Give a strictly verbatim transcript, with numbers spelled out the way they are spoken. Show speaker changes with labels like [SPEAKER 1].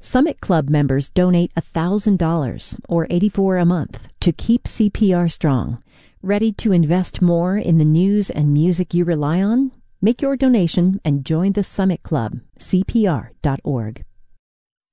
[SPEAKER 1] Summit Club members donate one thousand dollars, or eighty-four dollars a month, to keep C P R strong. Ready to invest more in the news and music you rely on? Make your donation and join the Summit Club, C P R dot org.